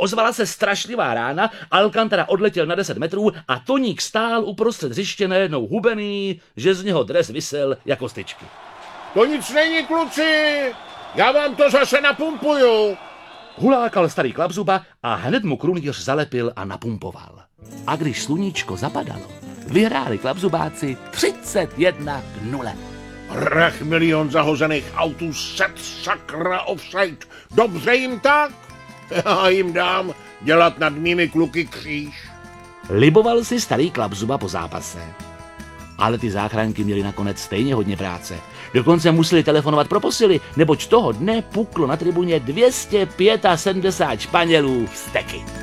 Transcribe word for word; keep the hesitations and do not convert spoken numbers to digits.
Ozvala se strašlivá rána, Alcantara odletěl na deset metrů a Toník stál uprostřed hřiště najednou hubený, že z něho dres visel jako styčky. To nic není, kluci, já vám to zase napumpuju. Hulákal starý Klapzuba a hned mu krunýř zalepil a napumpoval. A když sluníčko zapadalo, vyhráli Klapzubáci třicet jedna k nule. Rach milion zahozených autů, set sakra offside. Dobře jim tak? Já jim dám dělat nad mými kluky kříž. Liboval si starý Klapzuba po zápase. Ale ty záchranky měly nakonec stejně hodně práce. Dokonce museli telefonovat pro posily, neboť toho dne puklo na tribuně dvě stě sedmdesát pět Španělů v steky.